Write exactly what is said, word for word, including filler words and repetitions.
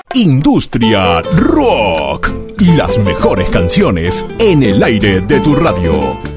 Industria Rock. Las mejores canciones en el aire de tu radio.